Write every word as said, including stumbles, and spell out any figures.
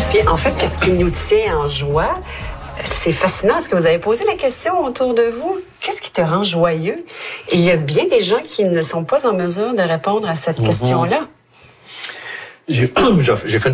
Puis en fait, qu'est-ce qui nous tient en joie? C'est fascinant. Est-ce que vous avez posé la question autour de vous? Qu'est-ce qui te rend joyeux? Et il y a bien des gens qui ne sont pas en mesure de répondre à cette mm-hmm. question-là. J'ai, j'ai fait